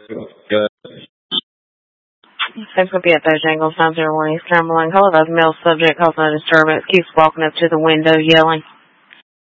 Thanks for being at Bojangles, 901 East Cumberland. Hello, that's male subject causing a disturbance. Keeps walking up to the window yelling.